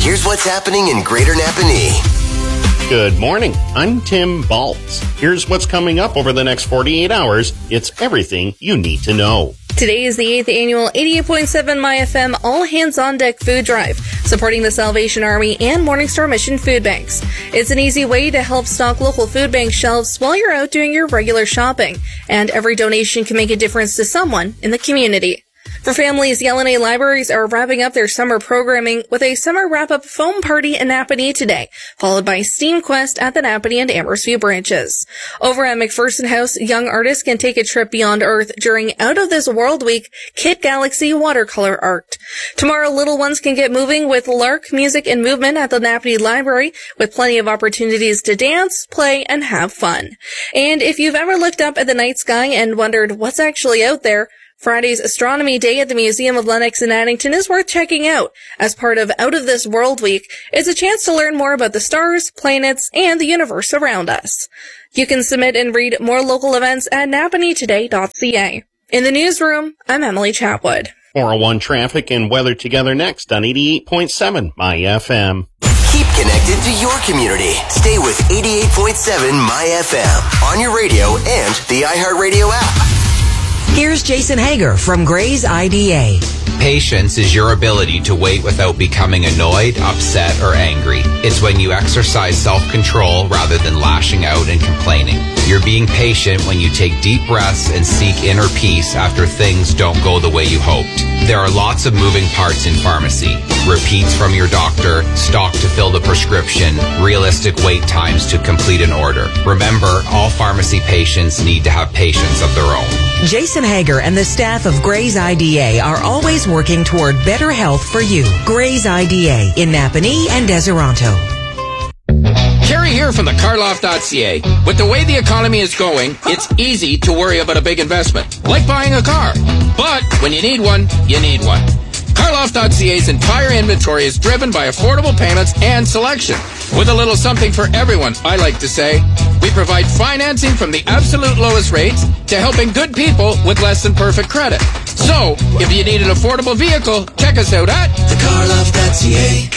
here's what's happening in Greater Napanee. Good morning. I'm Tim Baltz. Here's what's coming up over the next 48 hours. It's everything you need to know. Today is the 8th annual 88.7 MyFM All Hands on Deck food drive, supporting the Salvation Army and Morningstar Mission food banks. It's an easy way to help stock local food bank shelves while you're out doing your regular shopping, and every donation can make a difference to someone in the community. For families, the LNA libraries are wrapping up their summer programming with a summer wrap-up foam party in Napanee today, followed by Steam Quest at the Napanee and Amherstview branches. Over at McPherson House, young artists can take a trip beyond Earth during Out of This World Week Kit Galaxy watercolor art. Tomorrow, little ones can get moving with Lark Music and Movement at the Napanee Library, with plenty of opportunities to dance, play, and have fun. And if you've ever looked up at the night sky and wondered what's actually out there, Friday's Astronomy Day at the Museum of Lennox in Addington is worth checking out. As part of Out of This World Week, it's a chance to learn more about the stars, planets, and the universe around us. You can submit and read more local events at napaneetoday.ca. In the newsroom, I'm Emily Chatwood. 401 traffic and weather together next on 88.7 MyFM. Keep connected to your community. Stay with 88.7 MyFM on your radio and the iHeartRadio app. Here's Jason Hager from Gray's IDA. Patience is your ability to wait without becoming annoyed, upset, or angry. It's when you exercise self-control rather than lashing out and complaining. You're being patient when you take deep breaths and seek inner peace after things don't go the way you hoped. There are lots of moving parts in pharmacy. Repeats from your doctor, stock to fill the prescription, realistic wait times to complete an order. Remember, all pharmacy patients need to have patience of their own. Jason Hager and the staff of Gray's IDA are always working toward better health for you. Gray's IDA in Napanee and Deseronto. Kerry here from the Carloft.ca. With the way the economy is going, it's easy to worry about a big investment, like buying a car. But when you need one, you need one. Carloft.ca's entire inventory is driven by affordable payments and selection. With a little something for everyone, I like to say. We provide financing from the absolute lowest rates to helping good people with less than perfect credit. So, if you need an affordable vehicle, check us out at thecarloft.ca.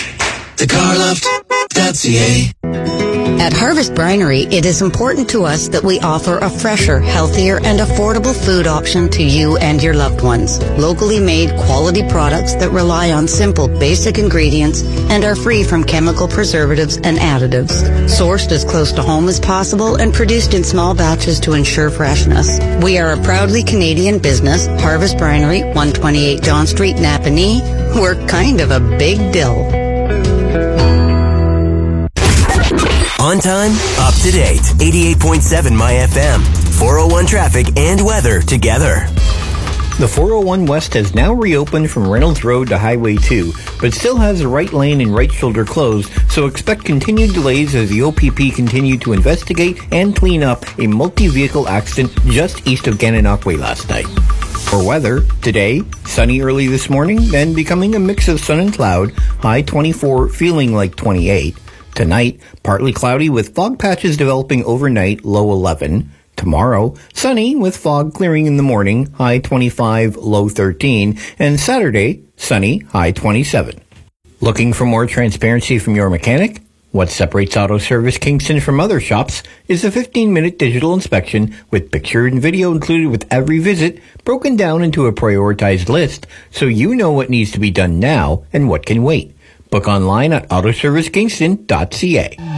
thecarloft.ca. At Harvest Brinery, it is important to us that we offer a fresher, healthier, and affordable food option to you and your loved ones. Locally made, quality products that rely on simple, basic ingredients and are free from chemical preservatives and additives. Sourced as close to home as possible and produced in small batches to ensure freshness. We are a proudly Canadian business, Harvest Brinery, 128 John Street, Napanee. We're kind of a big deal. On time, up to date. 88.7 MyFM. 401 traffic and weather together. The 401 West has now reopened from Reynolds Road to Highway 2, but still has the right lane and right shoulder closed, so expect continued delays as the OPP continue to investigate and clean up a multi-vehicle accident just east of Gananoque last night. For weather, today, sunny early this morning, then becoming a mix of sun and cloud, high 24, feeling like 28. Tonight, partly cloudy with fog patches developing overnight, low 11. Tomorrow, sunny with fog clearing in the morning, high 25, low 13. And Saturday, sunny, high 27. Looking for more transparency from your mechanic? What separates Auto Service Kingston from other shops is a 15-minute digital inspection with picture and video included with every visit, broken down into a prioritized list so you know what needs to be done now and what can wait. Book online at autoservicekingston.ca.